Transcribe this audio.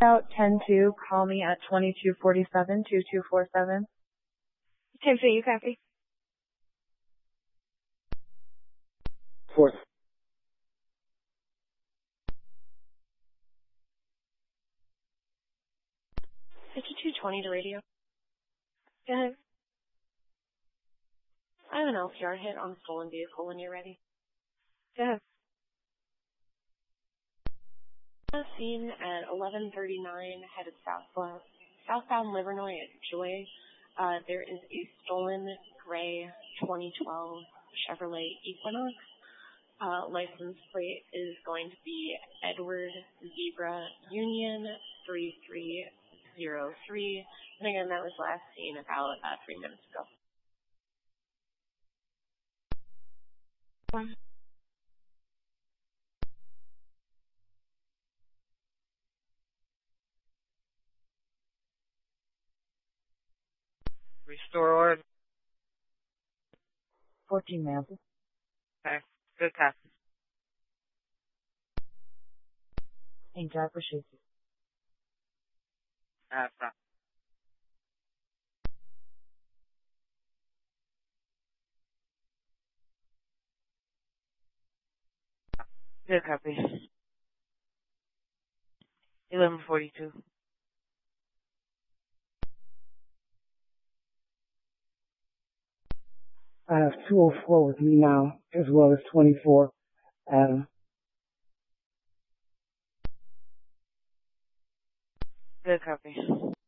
Out 10-2, call me at 2247-2247. 10-2, you copy? Fourth. 5220 to radio. Go ahead. I have an LPR hit on a stolen vehicle when you're ready. Go ahead. Seen at 1139, headed southbound Livernois at Joy. There is a stolen gray 2012 Chevrolet Equinox. License plate is going to be Edward Zebra Union 3303. And again, that was last seen about 3 minutes ago. Restore order. 14 miles. Okay. Good copy. Ain't I appreciate you. Stop. Good copy. 1142. I have 204 with me now, as well as 24. Adam. Good copy.